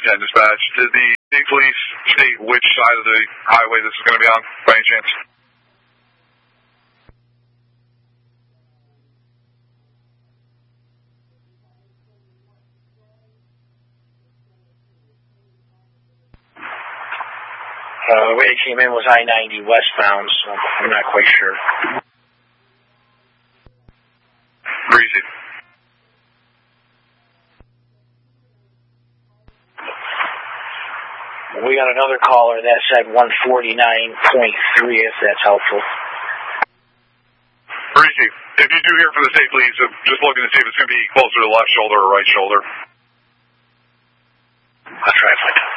10 dispatch. Did the state police state which side of the highway this is going to be on, by any chance? The way it came in was I-90 westbound, so I'm not quite sure. Breezy. We got another caller that said 149.3, if that's helpful. Breezy. If you do hear from the state police, just looking to see if it's going to be closer to the left shoulder or right shoulder. I'll try to find out.